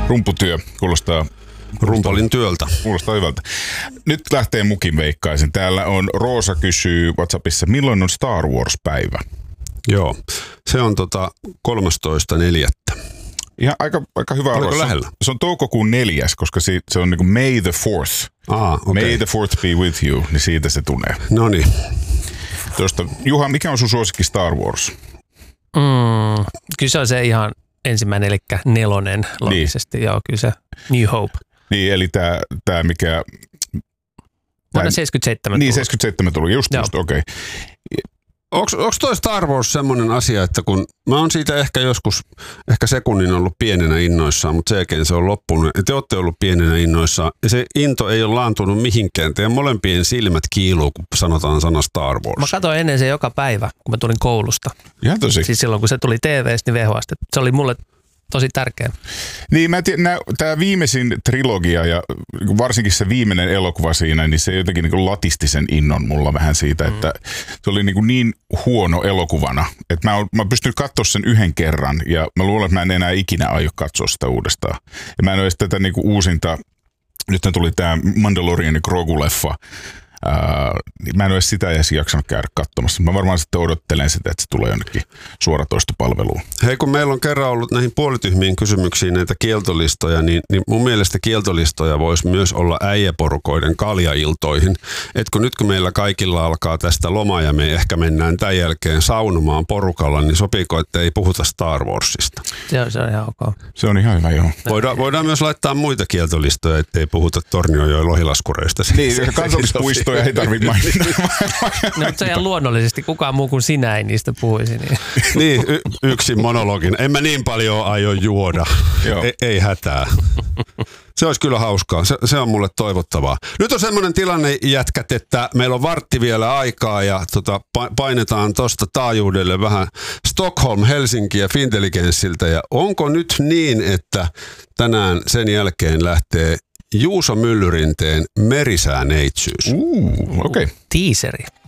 Rumputyö kuulostaa Rumpalin työltä. Kuulostaa hyvältä. Nyt lähtee mukin veikkaisin. Täällä on Roosa kysyy WhatsAppissa, milloin on Star Wars-päivä? Joo, se on 13.4. Ihan aika hyvä arvo. Se on toukokuun 4, koska se on niin kuin May the 4th. Okay. May the 4th be with you, niin siitä se tulee. Noniin. Juha, mikä on sun suosikki Star Wars? Kyllä se on se ihan ensimmäinen, eli 4 logisesti. Niin. Joo, kyllä se New Hope. Niin, eli tämä mikä... Vuonna 77 Niin, 77 tuli, just, okei. Okay. Onko toi Star Wars semmoinen asia, että kun mä oon siitä ehkä sekunnin ollut pienenä innoissaan, mutta sen jälkeen se on loppunut. Ja te olette ollut pienenä innoissaan ja se into ei ole laantunut mihinkään. Teidän molempien silmät kiiluu, kun sanotaan sana Star Wars. Mä katsoin ennen se joka päivä, kun mä tulin koulusta. Ihan tosi. Siis silloin, kun se tuli TV:stä, niin VH:sta. Se oli mulle tosi tärkeä. Niin, tämä viimeisin trilogia ja varsinkin se viimeinen elokuva siinä, niin se jotenkin niin latisti sen innon mulla vähän siitä, että se oli niin huono elokuvana, että mä pystyn katsoa sen yhden kerran ja mä luulen, että mä en enää ikinä aio katsoa sitä uudestaan. Ja mä en ole edes tätä niin uusinta, nyt tuli tämä Mandalorian Grogu-leffa, niin mä en ole sitä edes jaksanut käydä katsomassa. Mä varmaan sitten odottelen sitä, että se tulee jonnekin suoratoistopalveluun. Hei, kun meillä on kerran ollut näihin puolityhmiin kysymyksiin näitä kieltolistoja, niin mun mielestä kieltolistoja voisi myös olla äijäporukoiden kaljailtoihin. Että nyt kun meillä kaikilla alkaa tästä loma ja me ehkä mennään tämän jälkeen saunomaan porukalla, niin sopiiko, että ei puhuta Star Warsista? Se on ihan ok. Se on ihan hyvä, joo. Voidaan myös laittaa muita kieltolistoja, ettei puhuta Tornionjoen lohilaskureista. Niin, kansallispuisto ei tarvitse mainita. No, mutta se ihan luonnollisesti. Kukaan muu kuin sinä ei niistä puhuisi. Niin, yksin monologin. En mä niin paljon aio juoda. Ei hätää. Se olisi kyllä hauskaa. Se on mulle toivottavaa. Nyt on semmoinen tilanne, jätkät, että meillä on vartti vielä aikaa ja painetaan tuosta taajuudelle vähän Stockholm, Helsinki ja Fintelligenssiltä. Ja onko nyt niin, että tänään sen jälkeen lähtee Juuso Myllyrinteen Merisäänneitsyys? Okei. Teaseri.